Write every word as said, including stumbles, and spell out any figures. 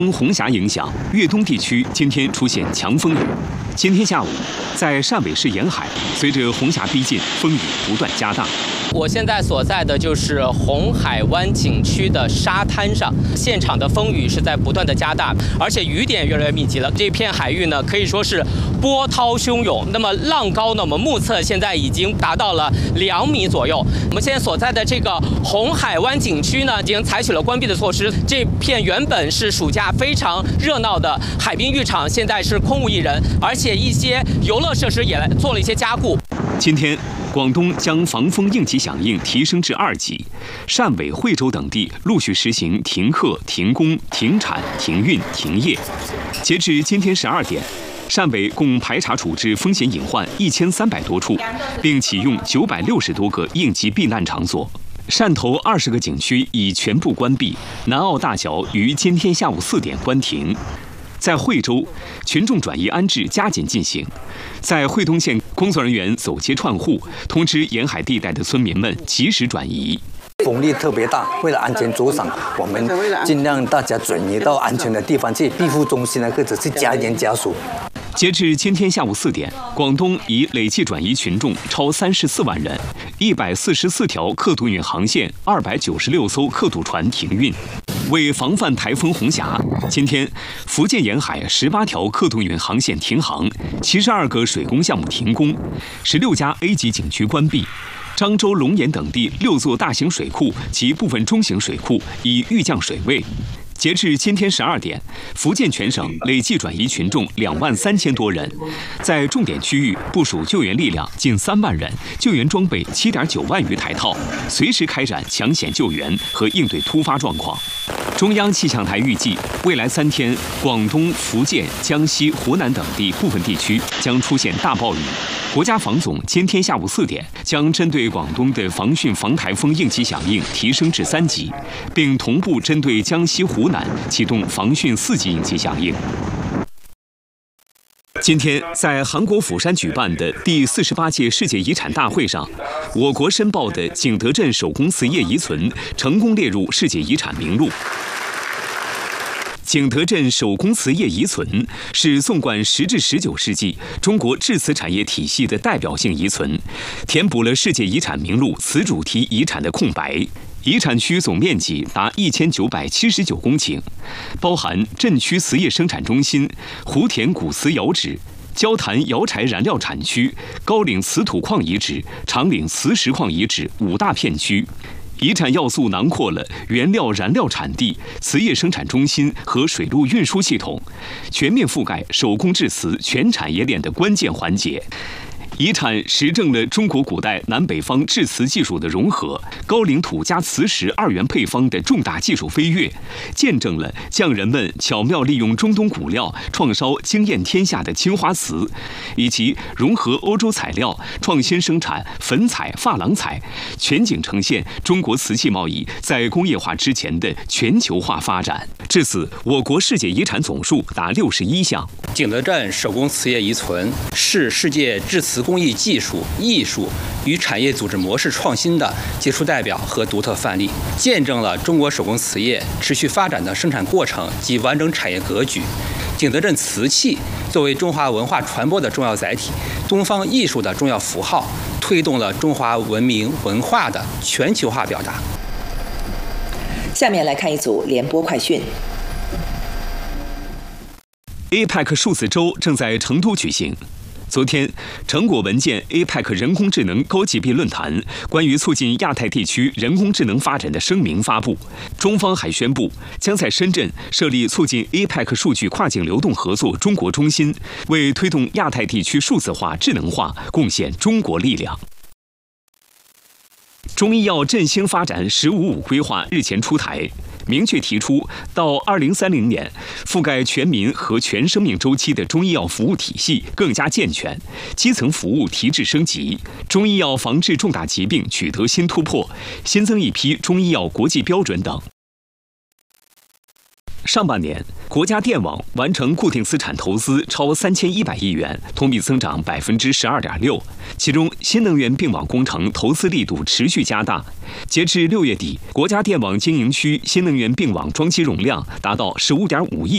受红霞影响，粤东地区今天出现强风雨。今天下午，在汕尾市沿海，随着红霞逼近，风雨不断加大。 我现在所在的就是红海湾景区的沙滩上，现场的风雨是在不断的加大，而且雨点越来越密集了。这片海域呢，可以说是波涛汹涌。那么浪高呢，我们目测现在已经达到了两米左右。我们现在所在的这个红海湾景区呢，已经采取了关闭的措施。这片原本是暑假非常热闹的海滨浴场，现在是空无一人，而且一些游乐设施也做了一些加固。 今天，广东将防风应急响应提升至二级，汕尾、惠州等地陆续实行停课、停工、停产、停运、停业。截至今天十二点，汕尾共排查处置风险隐患一千三百多处，并启用九百六十多个应急避难场所。汕头二十个景区已全部关闭，南澳大桥于今天下午四点关停。在惠州，群众转移安置加紧进行。在惠东县，工作人员走街串户，通知沿海地带的村民们及时转移。 风力特别大，为了安全着想，我们尽量大家转移到安全的地方去，庇护中心呢，或者是家人家属。 截至今天下午四点，广东已累计转移群众超三十四万人，一百四十四条客渡运航线，二百九十六艘客渡船停运。为防范台风红霞，今天福建沿海十八条客渡运航线停航，七十二个水工项目停工，十六家 A 级景区关闭。漳州、龙岩等地六座大型水库及部分中型水库已预降水位。截至今天十二点，福建全省累计转移群众两万三千多人，在重点区域部署救援力量近三万人，救援装备七点九万余台套，随时开展抢险救援和应对突发状况。中央气象台预计，未来三天，广东、福建、江西、湖南等地部分地区将出现大暴雨。国家防总今天下午四点将针对广东的防汛防台风应急响应提升至三级，并同步针对江西、湖南启动防汛四级应急响应。今天，在韩国釜山举办的第四十八届世界遗产大会上，我国申报的景德镇手工瓷业遗存成功列入世界遗产名录。景德镇手工瓷业遗存是纵贯十至十九世纪中国制瓷产业体系的代表性遗存，填补了世界遗产名录瓷主题遗产的空白。遗产区总面积达一千九百七十九公顷，包含镇区瓷业生产中心、湖田古瓷窑址、焦潭窑柴燃料产区、高岭瓷土矿遗址、长岭瓷石矿遗址五大片区。遗产要素囊括了原料燃料产地、瓷业生产中心和水路运输系统，全面覆盖手工制瓷全产业链的关键环节。遗产实证了中国古代南北方制瓷技术的融合，高岭土加磁石二元配方的重大技术飞跃，见证了匠人们巧妙利用中东古料创烧惊艳天下的青花瓷，以及融合欧洲材料创新生产粉彩、珐琅彩，全景呈现中国瓷器贸易在工业化之前的全球化发展。至此，我国世界遗产总数达六十一项。 景德镇手工瓷业遗存是世界制瓷工艺技术、艺术与产业组织模式创新的杰出代表和独特范例，见证了中国手工瓷业持续发展的生产过程及完整产业格局。景德镇瓷器作为中华文化传播的重要载体、东方艺术的重要符号，推动了中华文明文化的全球化表达。 下面来看一组联播快讯。 A P E C 数字周正在成都举行。昨天，成果文件 A P E C 人工智能高级别论坛关于促进亚太地区人工智能发展的声明发布。中方还宣布，将在深圳设立促进 A P E C 数据跨境流动合作中国中心，为推动亚太地区数字化、智能化贡献中国力量。中医药振兴发展“十五五”规划日前出台，明确提出，到二零三零年，覆盖全民和全生命周期的中医药服务体系更加健全，基层服务提质升级，中医药防治重大疾病取得新突破，新增一批中医药国际标准等。上半年，国家电网完成固定资产投资超三千一百亿元，同比增长百分之十二点六。其中，新能源并网工程投资力度持续加大。截至六月底，国家电网经营区新能源并网装机容量达到十五点五亿。